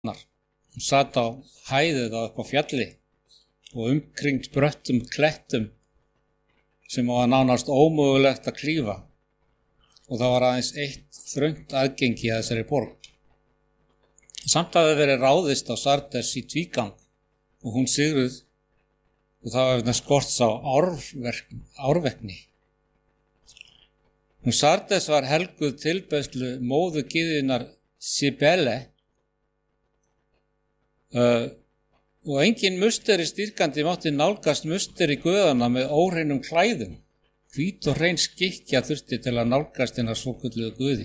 Hún sat á hæð eða upp á fjalli og umkringt bröttum klettum sem var nánast ómögulegt að klífa og það var aðeins eitt þröngt aðgengi að þessari borg. Samt hafði verið ráðist á Sardes í tvígang og hún sigruð og það var vegna skorts á árvekni. Hún Sardes var helguð tilbeiðslu móður gyðjunnar Cybele og engin musteri stýrkandi mátti nálgast musteri guðanna með óhreinum klæðum. Hvít og hrein skikkja þurfti til að nálgast hennar svokölluðu guði.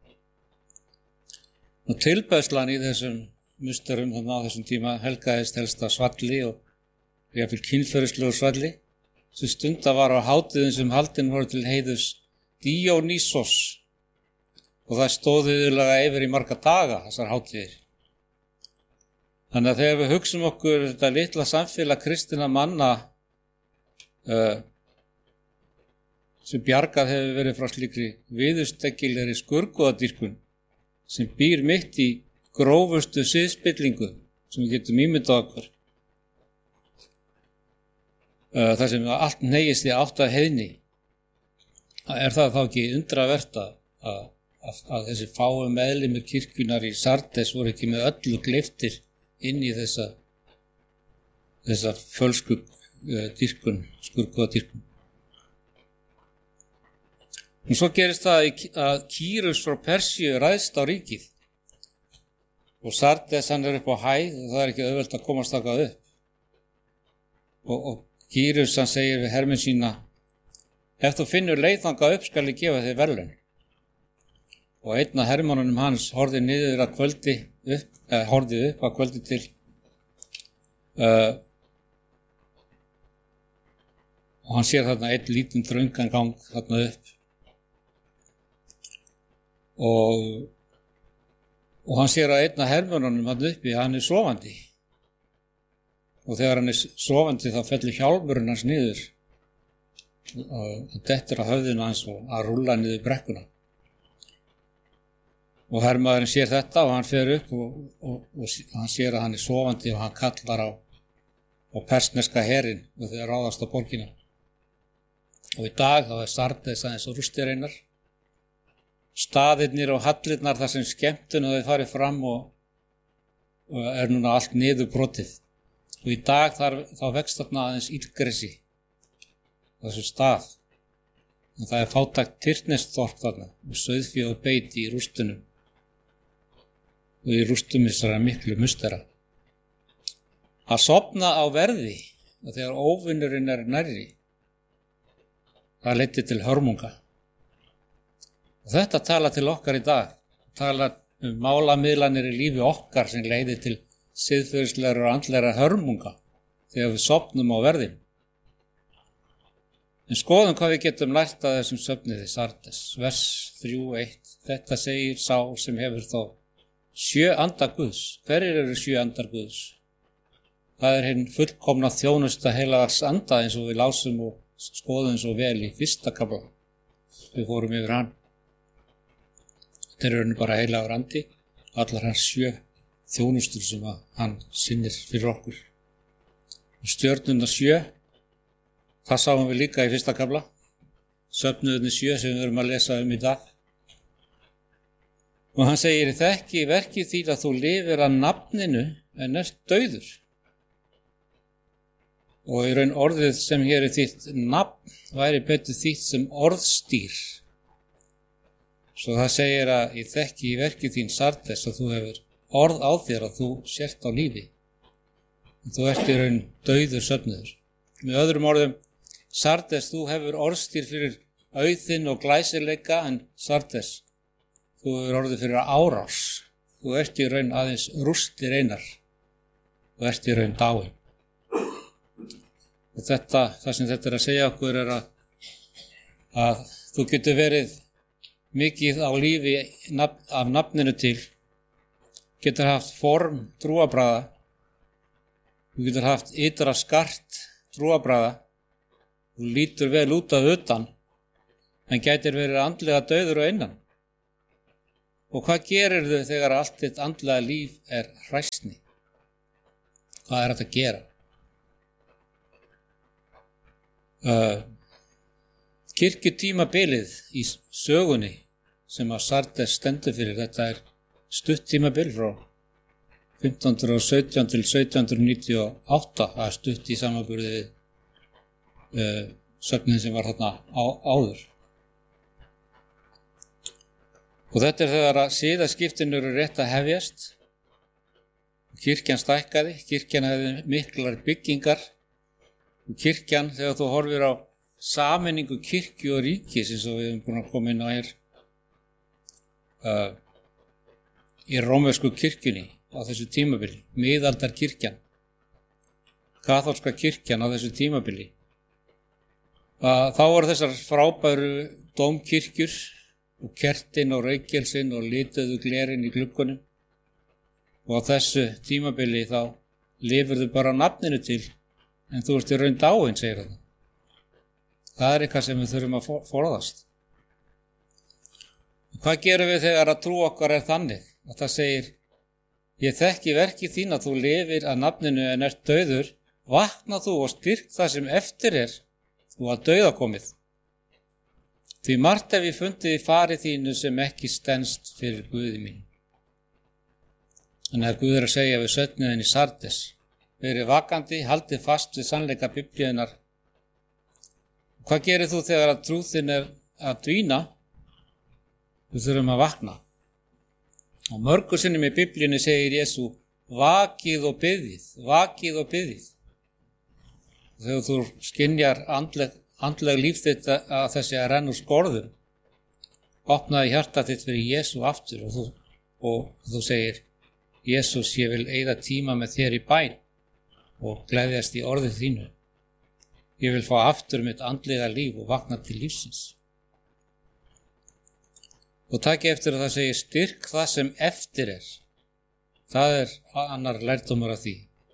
Og tilbeiðslan í þessum musterum þannig á þessum tíma helgaðist helst af svalli og jafnvel kynferðislegu svalli sem stunda var á hátíðum sem haldin voru til heiðurs Díónísos og það stóð iðulega yfir í marga daga þessar hátíðir. Þannig að þegar við hugsum okkur þetta litla samfélag kristinna manna sem bjargað hefur verið frá slíkri viðurstyggilegri skurgoðadýrkun sem býr mitt í grófustu siðspillingu sem við getum ímyndað okkur. Þar sem allt hneigist í átt að heiðni. Er það þá ekki undravert að þessi fáu meðlimir kirkjunnar í Sardes voru ekki með öllu gleyptir inn í þessa fölsku dýrkun, skurgoðadýrkun. Og svo gerist það að Kýrus frá Persíu ræðst á ríkið og Sardes hann upp á hæð og það ekki auðvelt að komast þangað upp. Og Kýrus hann segir við hermenn sína: ef þú finnur leið þangað upp skal ég gefa þér verðlaun. Og einn af hermannunum hans horfði niður að kvöldi horfði upp að kvöldi til og hann sér þarna einn lítinn þröngan gang þarna upp og hann sér að einn af hermannunum hann uppi, hann sofandi og þegar hann sofandi þá fellur hjálmurinn hans niður og dettur á höfðinu hans og að rúlla niður brekkuna. Og hermaðurinn sér þetta og hann fer upp og hann sér að hann sofandi og hann kallar á persneska herinn og þeir ráðast á borgina. Og í dag þá Sardes aðeins rústir einar. Staðirnir og hallirnar þar sem skemmtun og þau farið fram og núna allt niður brotið. Og í dag þá vext þarna aðeins illgresi þessu stað. Og það fátækt tyrknesþorp þarna og sauðfé og beiti í rústunum. Og í rústum þessara miklu mustera. Að sofna á verði og þegar óvinnurinn nærri, það leiddi til hörmunga. Og þetta tala til okkar í dag, tala málamiðlanir í lífi okkar sem leiði til siðferðislegra og andlegra hörmunga þegar við sofnum á verðin. En skoðum hvað við getum lært af þessum söfniði Sardes, vers 3:1. Þetta segir sá sem hefur þó 7 andar Guðs. Hverjir eru 7 andar Guðs? Það hinn fullkomna þjónusta heilags anda eins og við lásum og skoðum svo vel í 1. kafla. Við fórum yfir hann. Þetta eru bara heilagur andi, allar hans 7 þjónustur sem hann sinnir fyrir okkur. Og stjörnuna 7, það sáum við líka í 1. kafla. Söfnuðurinn 7 sem við erum að lesa í dag. Og hann segir: þekki verkið þín að þú lifir að nafninu en ert dauður. Og í raun orðið sem hér þitt nafn væri betur þitt sem orðstýr. Svo það segir að ég þekki verkið þín Sardes að þú hefur orð á þér að þú sért á lífi. En þú ert í raun dauður söfnuður. Með öðrum orðum, Sardes, þú hefur orðstýr fyrir auðinn og glæsileika en Sardes, þú hefur orðið fyrir árás. Þú ert í raun aðeins rústir einar. Þú ert í raun dáin. Og það sem þetta að segja okkur að þú getur verið mikið á lífi af nafninu til. Getur haft form trúarbragða. Þú getur haft ytra skart trúarbragða. Þú lítur vel út af utan, en gætir verið andlega dauður og innan. Og hvað gerirðu þegar allt þitt andlega líf hræsni? Hvað þetta að gera? Kirkjutímabilið í sögunni sem að Sardes stendur fyrir, þetta stutt tímabil frá 1517 til 1798, það stutt í samanburði við söfnin sem var þarna áður. Og þetta þegar að siðaskiptin eru rétt að hefjast. Kirkjan stækkaði, kirkjan hefði miklar byggingar og kirkjan, þegar þú horfir á sameiningu kirkju og ríkis eins og við erum búin að koma inn á hér í rómversku kirkjunni á þessu tímabili, miðaldar kirkjan, kaþólska kirkjan á þessu tímabili. Þá voru þessar frábæru dómkirkjur og kertin og reykelsin og lituðu glerin í gluggunum. Og á þessu tímabili þá lifirðu bara nafninu til, en þú ert í raun dáin, segir það. Það eitthvað sem við þurfum að forðast. Hvað gerum við þegar að trú okkar þannig? Að það segir, ég þekki verki þín að þú lifir að nafninu en ert dauður, vakna þú og styrk það sem eftir og að dauða komið. Því margt hef ég fundið í fari þínu sem ekki stenst fyrir Guði mín. Þannig að Guð að segja við söfnuðin í Sardes, verið vakandi, haldið fast við sannleika Biblíunnar. Hvað gerir þú þegar að trú þín að dvína? Við þurfum að vakna. Og mörgu sinnum í Biblíunni segir Jesú, vakið og biðið, vakið og biðið. Þegar þú skynjar andleg líf þitt að þessi að renna úr skorðum, opnaði hjarta þitt fyrir Jesú aftur og þú segir, Jesús, ég vil eyða tíma með þér í bæn og gleðjast í orðið þínu. Ég vil fá aftur mitt andlega líf og vakna til lífsins. Og taki eftir að það segir, styrk það sem eftir Það annar lærdómur af því.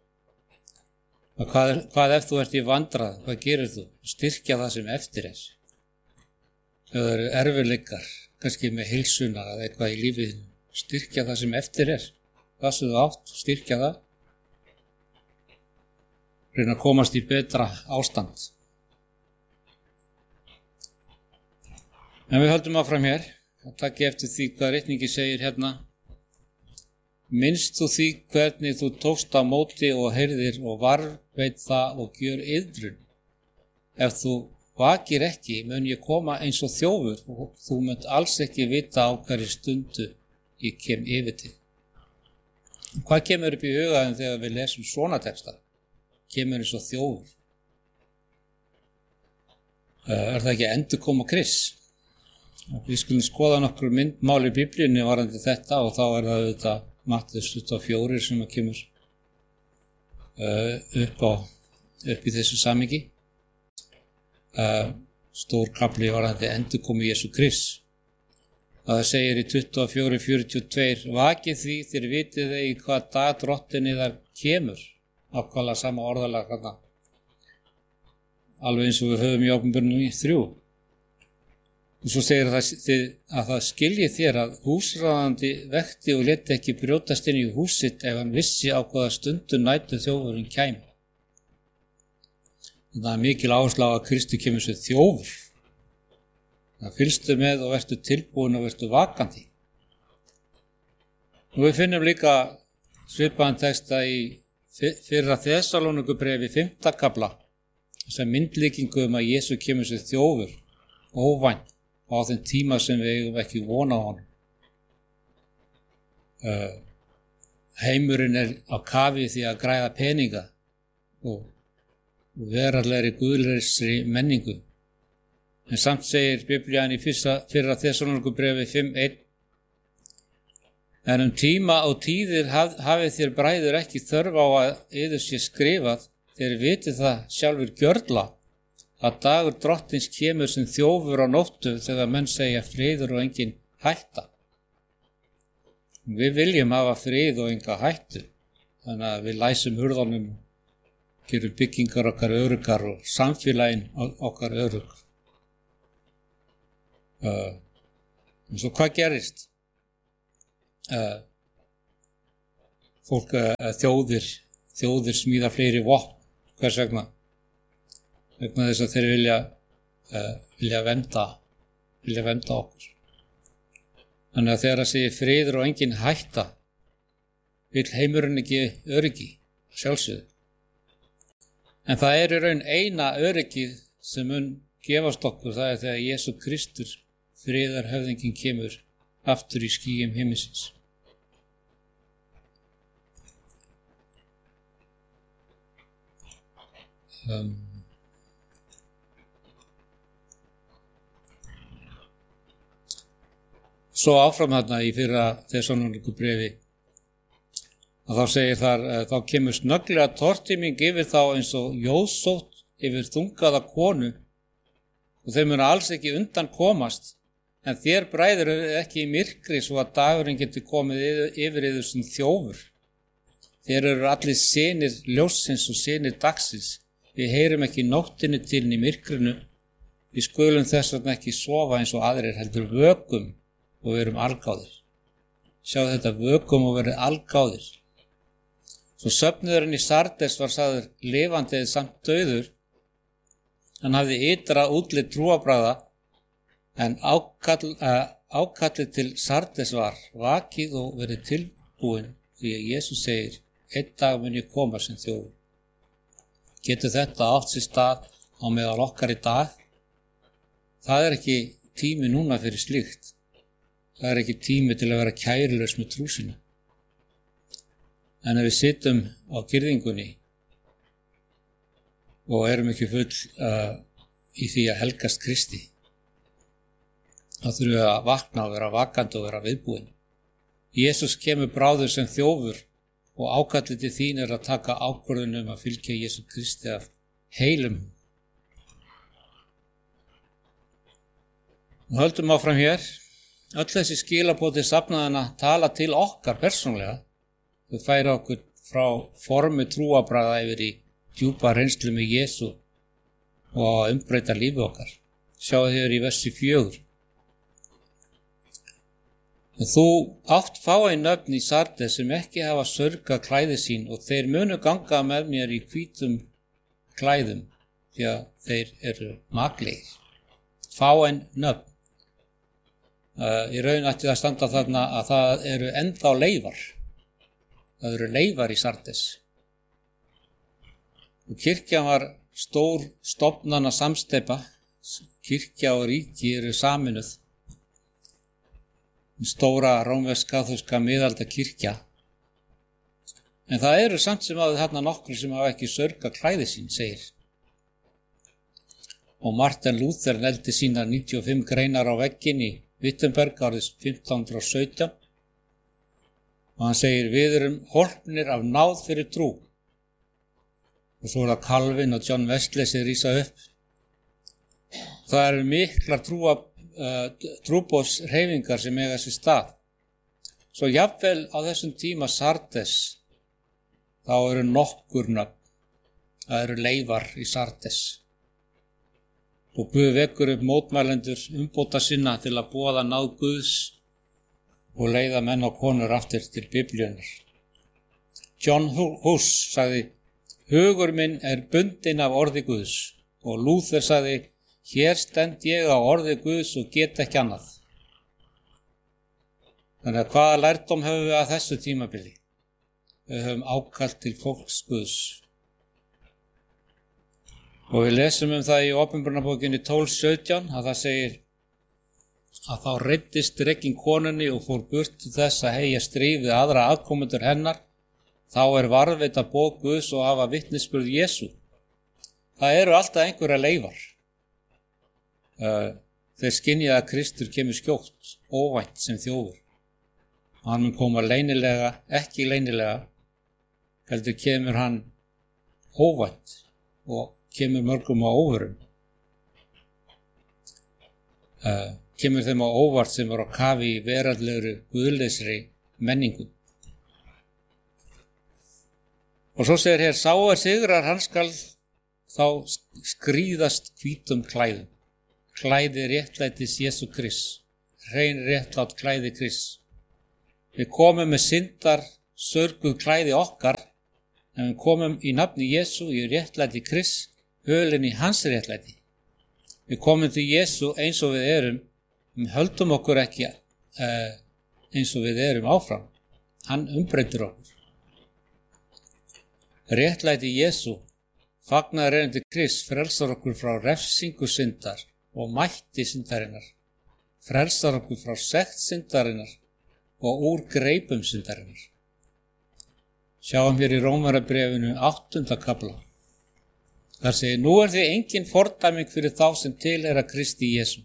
Hvað ef þú ert í vandrað, hvað gerir þú? Styrkja það sem eftir Ef það eru erfiðleikar, kannski með heilsuna eða eitthvað í lífið, styrkja það sem eftir Það sem þú átt, styrkja það. Reyna að komast í betra ástand. En við höldum áfram hér, og taki eftir því hvað ritningi segir hérna. Minnst þú því hvernig þú tókst á móti og heyrðir og varveit það og gjör iðrun. Ef þú vakir ekki, mun ég koma eins og þjófur og þú munt alls ekki vita á hverju stundu ég kem yfir til. Hvað kemur upp í hugaðum þegar við lesum svona texta? Kemur eins og þjófur. Það ekki endurkoma Krists? Við skulum skoða nokkur myndmál í Biblíunni varðandi þetta og þá það auðvitað Matteus 24 sem að kemur upp í þessu samhengi. Stór kafli varðandi endurkomu Jesú Krists. Það segir í 24:42, vakið því þér vitið í hvað dag drottinn yðar kemur. Nákvæmlega sama orðalag þarna. Alveg eins og við höfum í Ápnbjörnum 3. Og svo segir að það skilji þér að húsráðandi vekti og leti ekki brjótast inn í húsitt ef hann vissi á hvaða stundu nætur þjófurinn kæmi. Það er mikil áhersla á að Kristi kemur sem þjófur. Það fylgstu með og vertu tilbúin og vertu vakandi. Og við finnum líka svipaðan texta í fyrra Þessalóníkubréfi 5. kafla sem myndlíkingu að Jesú kemur sem þjófur óvænt á þeim tíma sem við eigum ekki vona á honum. Heimurinn á kafi því að græða peninga og veraldlegri guðlegri menningu. En samt segir Biblían í fyrra Þessalóníkubréfi 5:1 En tíma og tíðir hafið þér bræður ekki þörf á að yður sé skrifað, þér vitið það sjálfur gjörla að dagur drottins kemur sem þjófur á nóttu þegar menn segja friður og engin hætta. Við viljum hafa frið og enga hættu, þannig að við læsum hurðanum, gerum byggingar okkar öruggar og samfélagin okkar örugg. Og svo hvað gerist? fólk, þjóðir smíða fleiri vopn. Hvers vegna? Vegna þess að þeir vilja vernda okkur. Þannig að þegar það segir friður og engin hætta, vill heimurinn ekki öryggi, sjálfsögðu. En það í raun eina öryggið sem mun gefast okkur, það þegar Jesú Kristur, friðarhöfðinginn, kemur aftur í skýjum himinsins. Svo áfram þarna í fyrra Þessalóníkubréfi að þá segir þar, þá kemur snögglega tortíming yfir þá eins og jóðsótt yfir þungaða konu og þeir munu alls ekki undan komast, en þér bræður ekki í myrkri svo að dagurinn getur komið yfir yður sem þjófur. Þér eru allir synir ljóssins og synir dagsins. Við heyrum ekki nóttinni til í myrkrinu, við skulum þess vegna ekki sofa eins og aðrir, heldur vökum og verum algáðir. Sjáðu þetta, vökum og verið algáðir. Svo söfnuðurinn í Sardes var sagður lifandi eða samt dauður. Hann hafði ytra útlit trúarbragða, en ákallið til Sardes var vakið og verið tilbúin, því að Jesús segir, einn dag mun ég koma sem þjófur. Getur þetta átt sér stað á meðal okkar í dag? Það ekki tími núna fyrir slíkt. Það ekki tími til að vera kærulaus með trú sína. En ef við sittum á girðingunni og erum ekki full í því að helgast Kristi, þá þurfum við að vakna og vera vakandi og vera viðbúin. Jesús kemur bráður sem þjófur og ákallið til þín að taka ákvörðun að fylgja Jesú Kristi af heilum. Og höldum áfram hér. Öll þessi skilaboð til safnaðanna tala til okkar persónlega. Þau færa okkur frá formi trúarbragða yfir í djúpa reynslu með Jesú og að umbreyta lífi okkar. Sjáðu hér í versi 4. En þú átt fáein nöfn í Sardes sem ekki hafa saurgað klæði sín og þeir munu ganga með mér í hvítum klæðum því að þeir eru maklegir. Fáein nöfn. Í raun ætti það standa þarna að það eru ennþá leifar. Það eru leifar í Sardes. Og kirkjan var stór stofnana samsteypa. Kirkja og ríki eru saminuð. Stóra rómversk-kaþólska miðalda kirkja. En það eru samt sem áður þarna nokkru sem hafa ekki saurgað klæði sín, segir. Og Martin Luther neldi sína 95 greinar á vegginn í Wittenberg árið 1517 og hann segir, við erum hólpnir af náð fyrir trú. Og svo það Calvin og John Wesley sem rísa upp. Það eru miklar trúboðshreyfingar sem eiga sér stað. Svo jafnvel á þessum tíma Sardes, þá eru nokkur nöfn. Það eru leifar í Sardes. Og Guð vekur upp mótmælendur umbóta sinna til að boða náð Guðs og leiða menn og konur aftur til Biblíunnar. John Hus sagði, hugur minn bundinn af orði Guðs, og Luther sagði, hér stend ég á orði Guðs og get ekki annað. Þannig að hvaða lærdóm höfum við að þessu tímabili? Við höfum ákall til fólks Guðs. Og við lesum það í Opinberunarbókinni 12:17 að það segir að þá reiddist drekinn konunni og fór burt til þess að heyja stríð við aðra aðkomendur hennar. Þá varðveita boð Guðs og hafa vitnisburð Jesú. Það eru alltaf einhverja leifar. Þeir skynja að Kristur kemur skjótt, óvænt sem þjófur. Og hann mun koma leynilega, ekki leynilega, heldur kemur hann óvænt og kemur mörgum á óvörum. Kemur þeim á óvart sem var á kafi í veraldlegri guðleysri menningu. Og svo segir hér, sá sigrar, hann skal þá skríðast hvítum klæðum. Klæði réttlætis Jesú Krist, hrein réttlátt klæði Krist. Við komum með syndar sörguð klæði okkar, en við komum í nafni Jesú í réttlæti Krists, hölin í hans réttlæti. Við komum til Jesú eins og við erum, við höldum okkur ekki eins og við erum áfram. Hann umbreytir okkur. Réttlæti Jesú, fagnaðarerindi Krists, frelsar okkur frá refsingu syndar og mætti syndarinnar, frelsar okkur frá sekt syndarinnar og úr greipum syndarinnar. Sjáum hér í Rómarabréfinu 8. kafla. Þar segir, nú því engin fordæming fyrir þá sem tilheyra Kristi Jesú.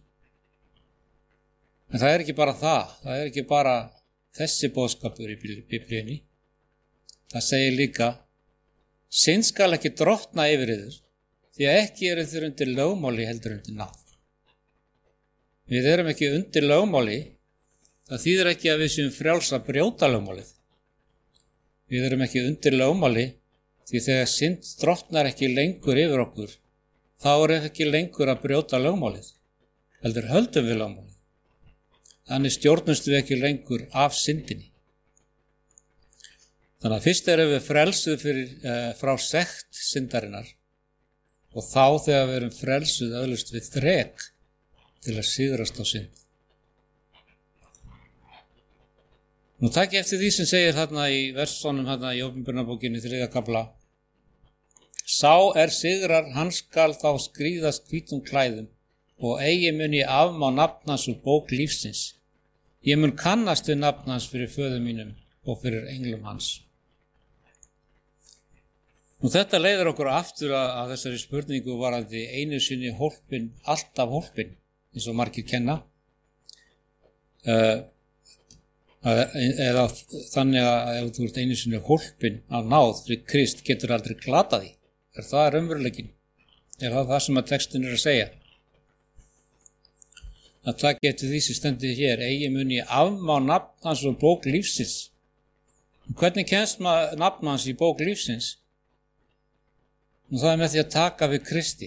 En það ekki bara það ekki bara þessi boðskapur í Biblíunni. Það segir líka, synd skal ekki drottna yfir yður, því að ekki eru þér undir lögmáli heldur undir náð. Við erum ekki undir lögmáli, það þýðir ekki að við séum frjáls að brjóta lögmálið. Við erum ekki undir lögmáli, því þegar synd drottnar ekki lengur yfir okkur, þá er ekki lengur að brjóta lögmálið, heldur höldum við lögmálið. Þannig stjórnumst við ekki lengur af syndinni. Þannig að fyrst erum við frelsuð frá sekt syndarinnar og þá þegar við erum frelsuð öðlust við þrek til að sigrast á synd. Nú takk eftir því sem segir þarna í versunum þarna í Opinberunarbókinni 3. kafla. Sá sigrar, hann skal þá skríðast hvítum klæðum og eigi mun ég afmá nafn hans úr bók lífsins. Ég mun kannast við nafn hans fyrir föður mínum og fyrir englum hans. Nú þetta leiðir okkur aftur að þessari spurningu varandi einu sinni hólpin, alltaf hólpin, eins og margir kenna. Eða þannig að ef þú ert einu sinni hólpin að náð fyrir Krist getur aldrei glatað því. Það raunveruleikinn? Það sem að textin að segja? Að taka eftir því sem stendur hér, eigi mun ég afmá nafn hans úr bók lífsins. Hvernig kemst maður nafn hans í bók lífsins? Og það með því að taka við Kristi.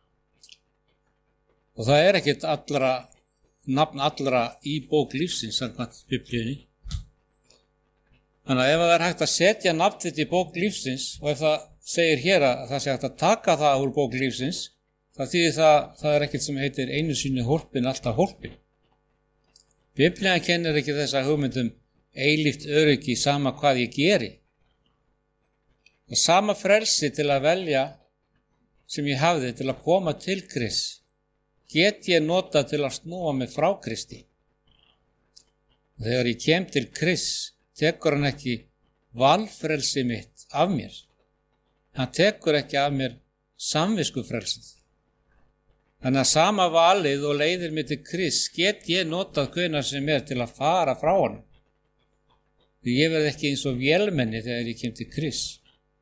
Og það ekkert nafn allra í bók lífsins samkvæmt Biblíunni. Þannig að ef það hægt að setja nafn þitt í bók lífsins og ef það segir hér að það sé hægt að taka það úr bók lífsins, það þýðir það ekkert sem heitir einu sinni hólpin, alltaf hólpin. Biblían kennir ekki þessa hugmyndum eilíft öryggi sama hvað ég geri. Og sama frelsi til að velja sem ég hafði til að koma til Krists get ég nota til að snúa mig frá Kristi. Þegar ég kem til Krists tekur hann ekki valfrelsi mitt af mér. Hann tekur ekki af mér samviskufrelsið. Þannig að sama valið og leiðir mig til Krists get ég notað hvenær sem til að fara frá honum. Því ég verð ekki eins og vélmenni þegar ég kem til Krists.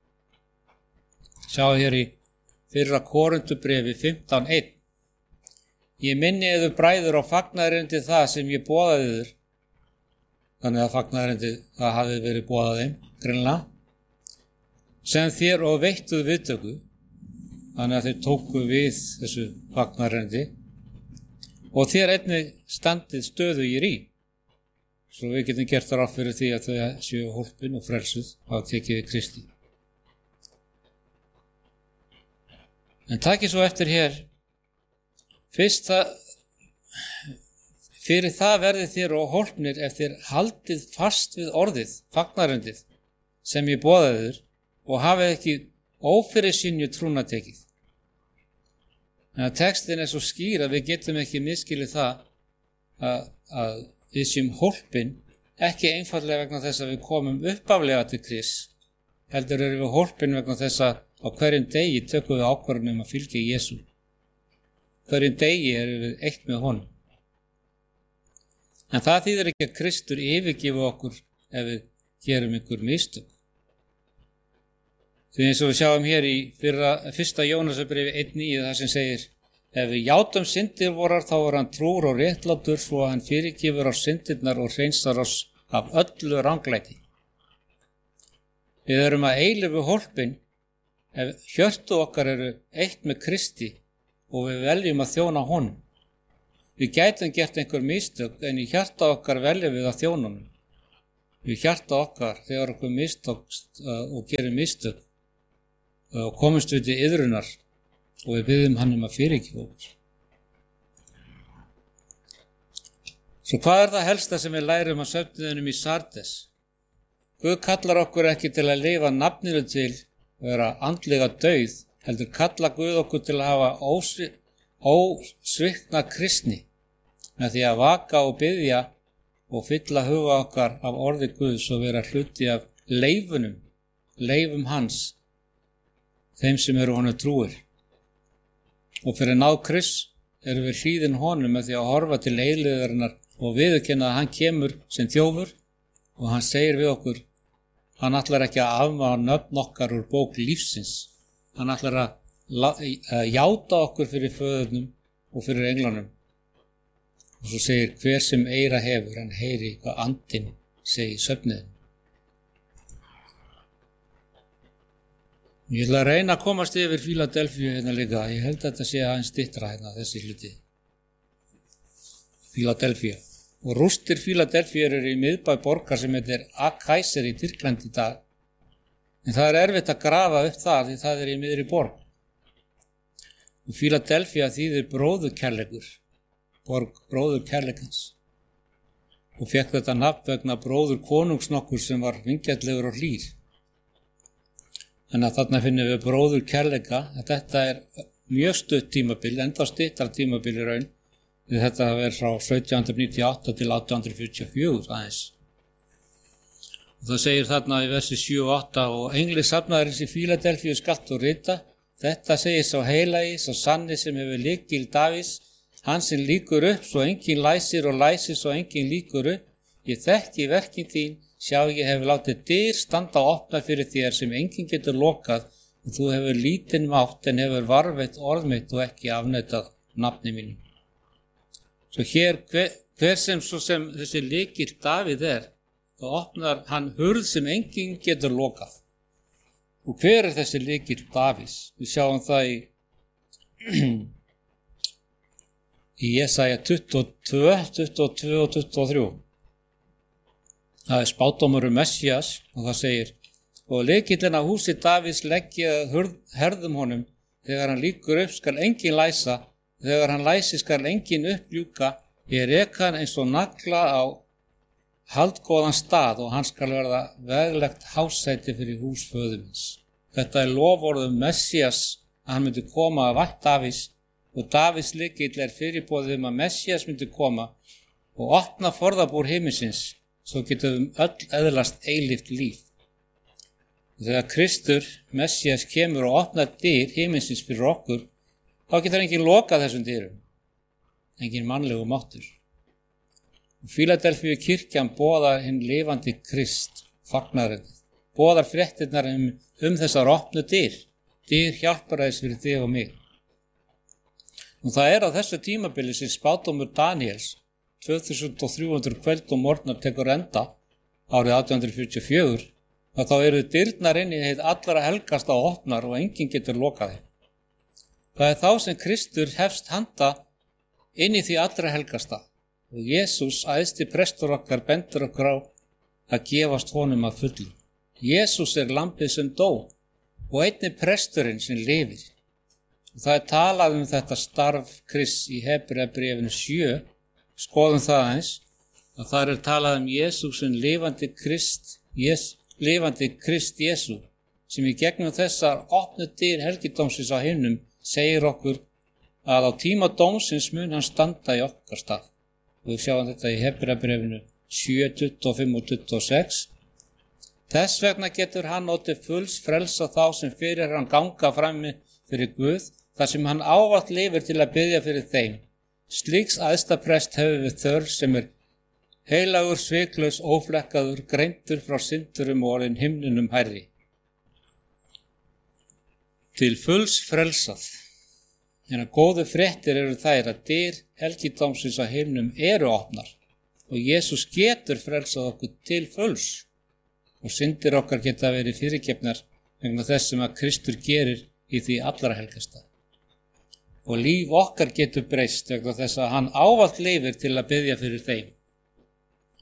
Sjáðu hér í 1. Korinthubréfi 15:1. Ég minni yður bræður á fagnaðarerindi það sem ég boðaði yður. Þannig að fagnaðarerindi það hafi verið boðað þeim, greinilega. Sem þér og veittuð viðtöku. Þannig að þeir tóku við þessu fagnaðarerindi. Og þér einnig standið stöðugir í. Svo við getum gert ráð fyrir því að þau séu hólpin og frelsuð að tekið við Kristi. En takið svo eftir hér, fyrir það verðið þér og hólpnir ef þér haldið fast við orðið, fagnaðarerindið, sem ég boðaði þér og hafið ekki ófyrirsynju trúna tekið. En að textin svo skýr að við getum ekki misskilið það að við séum hólpin, ekki einfallega vegna þess að við komum uppaflega til Krists, heldur erum við hólpin vegna þess að á hverjum degi tökum við ákvörðun að fylgja Jesú. Hverjum degi erum við eitt með honum. En það þýðir ekki að Kristur yfirgefi okkur ef við gerum einhver mistök. Því eins og við sjáum hér í 1. Jónasarbréfi 1:9 þar sem segir, ef við játum syndir vorar þá hann trúr og réttlátur svo að hann fyrirgefur á syndirnar og hreinsar oss af öllu ranglæti. Við erum að eilífu hólpin ef hjörtu okkar eru eitt með Kristi og við veljum að þjóna honum. Við gætum gert einhver mistök en í hjarta okkar veljum við að þjóna honum. við hjarta okkar þegar okkur mistókst og gerum mistök og komumst við til iðrunar og við biðjum hann að fyrirgefa okkur. Svo hvað það helsta sem við lærum af söfnuðinum í Sardes? Guð kallar okkur ekki til að lifa nafninu til að vera andlega dauð, heldur kalla Guð okkur til að hafa ósvikna kristni með því að vaka og biðja og fylla huga okkar af orði Guðs og vera hluti af leifum hans, þeim sem eru honum trúir. Og fyrir náð Krists erum við hlýðin honum með því að horfa til eilífðarinnar og viðurkenna að hann kemur sem þjófur og hann segir við okkur, hann ætlar ekki að afmána nöfn okkar úr bók lífsins. Hann ætlar að játa okkur fyrir föðurnum og fyrir englanum. Og svo segir, hver sem eyra hefur, hann heyri hvað andinn segir söfniðin. Ég ætla að reyna að komast yfir Fíladelfíu hérna líka. Ég held að þetta sé aðeins styttra hérna, þessi hluti. Fíladelfía. Og rústir Fíladelfíu eru í miðbæ borgar sem heitir Akaiser í Tyrklandi í dag. En það er erfitt að grafa upp það því það er í miðri borg. Og Fíladelfía þýðir bróðurkærleikur, borg bróðurkærleikans. Og fékk þetta nafn vegna bróður konungs nokkur sem var vingjarnlegur og hlýr. Þannig að þarna finnum við bróðurkærleika. Þetta er mjög stutt tímabil, enda stuttar tímabil í raun. Þetta verður frá 1798 til 1844 aðeins. Og það segir þarna í versi 7 og 8 og engli safnaðarins í Fíladelfíu skalt og rita. Þetta segir sá heilagi, sá sanni sem hefur lykil Davís, hann sem líkur upp svo enginn læsir og læsir svo enginn líkur upp. Ég þekki verkin þín, sjá ég hef látið dyr standa og opna fyrir þér sem enginn getur lokað og þú hefur lítinn mátt en hefur varveitt orð mitt og ekki afneitað nafni mínu. Svo hér, hver sem þessi lykill Davíð þá opnar hann hurð sem enginn getur lokað. Og hver þessi lykill Davíðs? Við sjáum það í Jesaja 22 og 23. Það er spádómur Messías og það segir, og lykillinn af húsi Davíðs leggja herðum honum, þegar hann lýkur upp skal enginn læsa, þegar hann læsi skal enginn uppljúka, ég rek hann eins og nagla á haldgóðan stað og hann skal verða veglegt hásæti fyrir hús föður míns. Þetta er loforð Messías að hann myndi koma af ætt Davís og Davís lykill er fyrirboðið að Messías myndi koma og opna forðabúr himinsins, svo getum öll eðlast eilíft líf. Og þegar Kristur, Messías, kemur og opnar dyr himinsins fyrir okkur, þá getur enginn lokað þessum dyrum, enginn mannlegu máttur. Og Fíladelfíu kirkjan boðar hinn lifandi Krist, fagnarinn, boðar fréttirnar þessar opnu dyr hjálparæðis fyrir þig og mig. Og það á þessu tímabili sem spádómur Daníels 2300 kvöld og morgnar tekur enda árið 1844, að þá eru dyrnar inn í hið allra helgasta og opnar og enginn getur lokað þeim. Það þá sem Kristur hefst handa inn í því allra helgasta og Jesús, æðsti prestur okkar, bendur okkur á að gefast honum að fullu. Jesús lambið sem dó og einnig presturinn sem lifir. Og það talað þetta starf Krists í Hebreabréfinu 7, skoðum það aðeins, að það talað Jesús sem lifandi Krist Jesú, sem í gegnum þessar opnu dyr helgidómsins á himnum segir okkur að á tíma dómsins mun hann standa í okkar stað. Og við sjáum þetta í Hebreabréfinu 7, 25 og 26. Þess vegna getur hann notið fulls frelsa þá sem fyrir hann ganga frammi fyrir Guð, þar sem hann ávallt lifir til að biðja fyrir þeim. Slíks æðstaprest hefur við þörf sem heilagur, sviklaus, óflekkaður, greindur frá syndurum og orðinn himninum hærri. Til fulls frelsað. En að góðu fréttir eru þær að dyr helgidómsins á himnum eru opnar og Jesús getur frelsað okkur til fulls og syndir okkar geta verið fyrirgefnar vegna þess sem að Kristur gerir í því allra helgasta. Og líf okkar getur breyst vegna þess að hann ávallt lifir til að biðja fyrir þeim.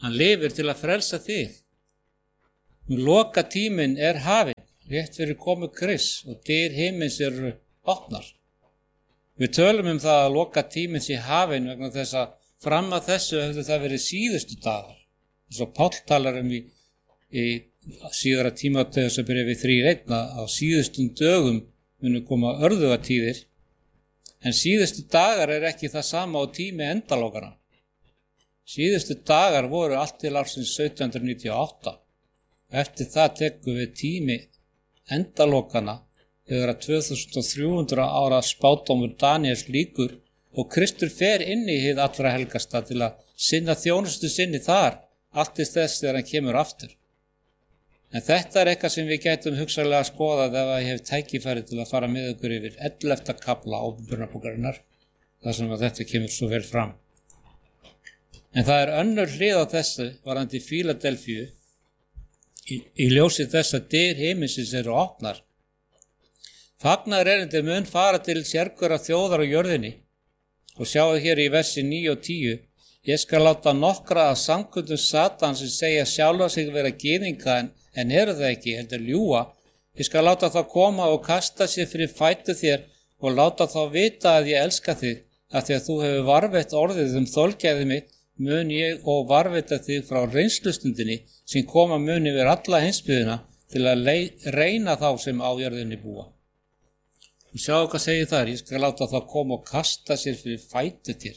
Hann lifir til að frelsa þig. Nú loka tíminn hafinn, rétt fyrir komu Krists og dyr himins eru opnar. Við tölum það að loka tíminn sé hafinn vegna þess að fram að þessu hefðu það verið síðustu dagar. Svo Páll talar í síðara Tímóteusarbréfi 3:1 á síðustum dögum munu koma örðugatíðir, en síðustu dagar ekki það sama á tími endalokana. Síðustu dagar voru allt til ársins 1798. Eftir það tekum við tími endalokana þegar að 2300 ára spádómur Daníels lýkur og Kristur fer inn í hið allra helgasta til að sinna þjónustu sinni þar, allt til þess þegar hann kemur aftur. En þetta eitthvað sem við gætum hugsanlega skoðað ef ég hef tækifæri til að fara með okkur yfir 11. kafla Ábyrnabókarinnar, þar sem að þetta kemur svo vel fram. En það önnur hlið á þessu varðandi Fíladelfíu í ljósi þess að dyr himinsins eru opnar. Fagnaðarerindi mun fara til sérhverra þjóðar á jörðinni og sjáu hér í versi 9 og 10: Ég skal láta nokkra af samkundum Satans sem segja sjálfa sig vera gyðinga en eru það ekki, heldur ljúga. Ég skal láta þá koma og kasta sér fyrir fætur þér og láta þá vita að ég elska þig, af því að þú hefur varveitt orðið þolgæði mitt, mun ég og varveita þig frá reynslustundinni sem koma mun yfir alla heimsbyggðina til að reyna þá sem á jörðinni búa. Og sjáu hvað segir þar: Ég skal láta þá koma og kasta sér fyrir fætur þér.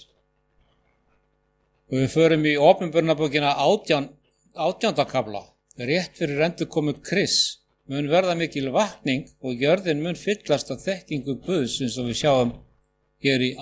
Og við förum í Åpenbarabókina 18. kafla. Rétt fyrir endurkomu Krists mun verða mikil vakning og jörðin mun fyllast af þekkingu Guðs, eins og við sjáum hér í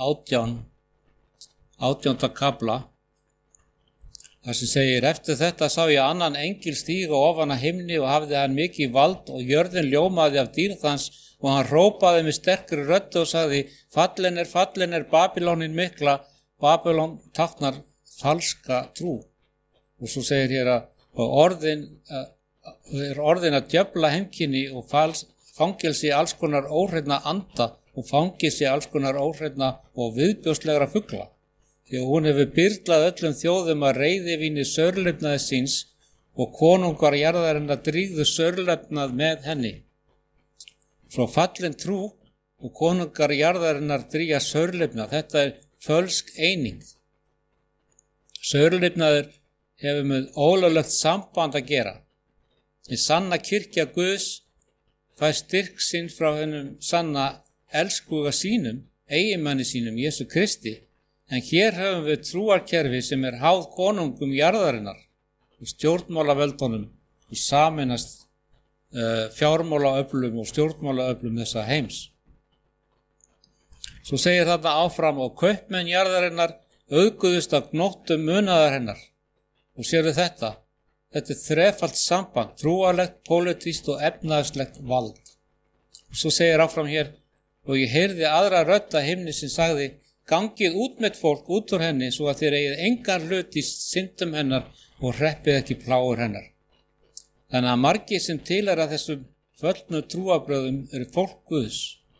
18. kafla. Það sem segir: Eftir þetta sá ég annan engil stíga ofan af himni og hafði hann mikið vald og jörðin ljómaði af dýrð hans og hann hrópaði með sterkri röddu og sagði: Fallin er Babylónin mikla, Babylon táknar falska trú. Og svo segir hér að orðin að djöfla heimkynni og fangelsi alls konar óhreinna anda og fangelsi alls konar óhreinna og viðbjóðslegra fugla. Því að hún hefur byrlað öllum þjóðum að reiðivíni sörlefnaði síns og konungar jarðarinnar drýgðu sörlefnað með henni. Svo fallin trú og konungar jarðarinnar drýja sörlefnað. Þetta fölsk eining. Sörlefnaður hefur með ólöglegt samband að gera. Í sanna kirkja Guðs fær styrk sinn frá hennum sanna elskuga sínum, eiginmanni sínum, Jesú Kristi. En hér höfum við trúarkerfi sem háð konungum jarðarinnar og stjórnmálavöldunum og sameinast fjármálaöflum og stjórnmálaöflum þessa heims. Svo segir þarna áfram: Og kaupmenn jarðarinnar auðguðust af gnóttum munaðar hennar. Og sérðu þetta þrefalt samband, trúarlegt, pólitískt og efnahagslegt vald. Og svo segir áfram hér: Og ég heyrði aðra rödd af himni sem sagði: Gangið út með fólk út úr henni svo að þér eigið engan hlut í syndum hennar og hreppið ekki plágur hennar. Þannig að margir sem tilheyra þessum föllnu trúarbrögðum eru fólk Guðs.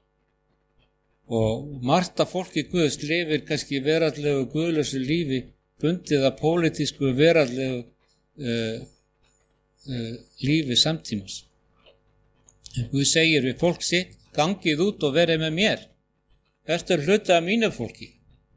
Og margt af fólki Guðs lifir kannski veraldlegu guðlausu lífi, bundið af pólitísku veraldlegu lífi samtímas. En Guð segir við fólk sitt: Gangið út og verið með mér. Þetta hluta af mínu fólki.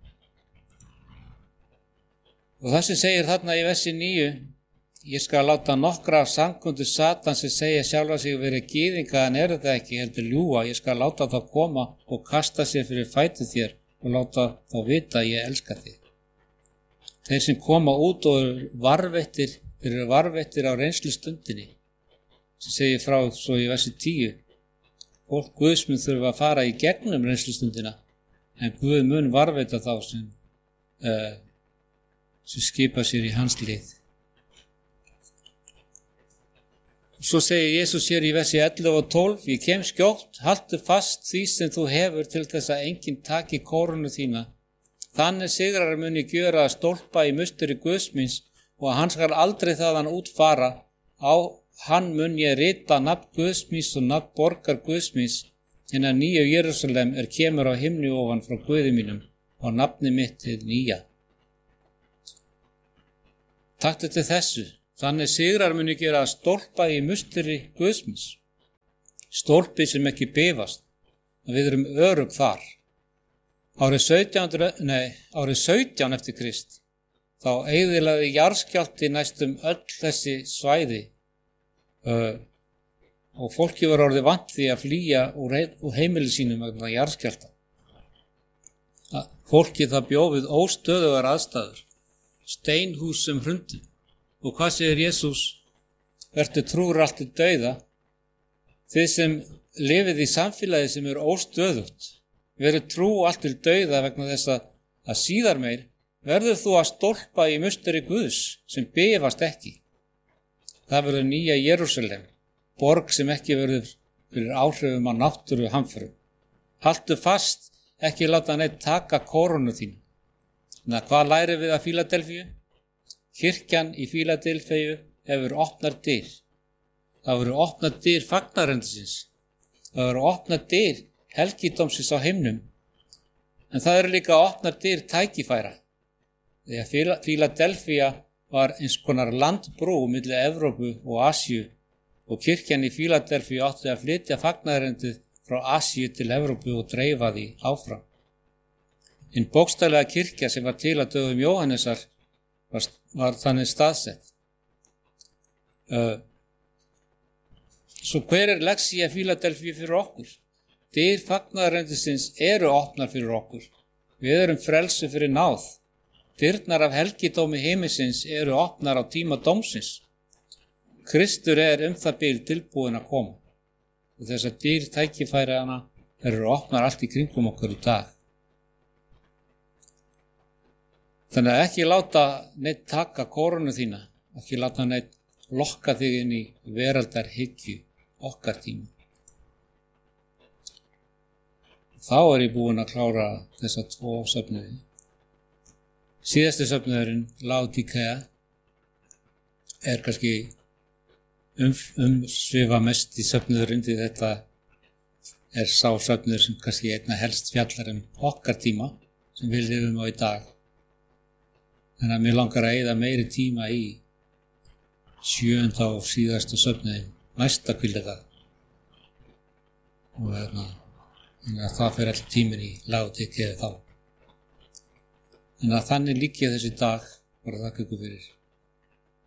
Og það sem segir þarna í versi 9: Ég skal láta nokkra af samkundu Satans sem segja sjálfa sig verið gyðinga en eru það ekki, heldur ljúga. Ég skal láta þá koma og kasta sér fyrir fætur þér og láta þá vita að ég elska þig. Þeir sem koma út og eru varvettir á reynslustundinni, sem segir frá svo í versi 10: Fólk Guðs mun þurfa að fara í gegnum reynslustundina, en Guð mun varveita þá sem skipa sér í hans lið. Svo segir Jesús hér í versi 11 og 12: Ég kem skjótt, haltu fast því sem þú hefur til þess að enginn taki kórunu þína. Þannig sigrar mun ég gjöra að stólpa í musteri Guðs míns og hann skal aldrei þaðan útfara. Á hann mun ég rita nafn Guðs míns og nafn borgar Guðs míns, en að nýju Jerúsalem kemur á himni ofan frá Guði mínum og nafni mitt hið nýja. Taktu til þessu, þannig sigrar muni gera stólpa í musteri Guðsmins. Stólpi sem ekki bifast, og við erum örugg þar. Árið 17 eftir Krist, þá eyðilagði jarðskjálfti næstum öll þessi svæði og fólki var orðið vant því að flýja úr heimili sínum vegna jarðskjálfta. Fólki það bjó við óstöðugar aðstæður, steinhús sem hrundu. Og hvað segir Jesús? Vertu trúr allt til dauða, þið sem lifið í samfélagi sem eru óstöðugt. Verið trú allt til dauða vegna þess að síðar meir verður þú að stólpa í musteri Guðs sem bifast ekki. Það verður nýja Jerúsalem, borg sem ekki verður fyrir áhrifum á náttúru hamförum. Haltu fast, ekki láta neitt taka kórunu þín. Þannig að hvað lærum við af Fíladelfíu? Kirkjan í Fíladelfíu hefur opnar dyr. Það verður opnar dyr fagnarendisins. Það verður opnar dyr helgidómsins á himnum. En það eru líka opnar dyr tækifæra. Því að Fíladelfía var eins konar landbrú milli Evrópu og Asíu og kirkjan í Fíladelfíu átti að flytja fagnarendið frá Asíu til Evrópu og dreifa því áfram. Hinn bókstaflega kirkja sem var til að dögum Jóhannesar var þannig staðsett. Svo hver er lexía Fíladelfíu fyrir okkur? Dyr fagnaðarendisins eru opnar fyrir okkur. Við erum frelsu fyrir náð. Dyrnar af helgidómi himinsins eru opnar á tíma dómsins. Kristur er það bil tilbúin að koma. Og þessar dyr tækifæriðana eru opnar allt í kringum okkur í dag. Þannig að ekki láta neitt taka kórunu þína, ekki láta neitt lokka þig inn í veraldarhyggju okkar tíma. Þá er ég búinn að klára þessa 2 söfnuði. Síðasti söfnuðurinn, Laodíkea, er kannski umsvifamesti söfnuðurinn, því þetta er sá söfnuður sem kannski einna helst fjallar okkar tíma sem við lifum á í dag. Þannig að mér langar að eyða meiri tíma í 7. og síðasta söfnuðin, næsta hvíldardag. Og þannig að það fer allir tíminn í Laodíkeu þá. En að þannig lýk ég þessi dag, bara þakka ykkur fyrir.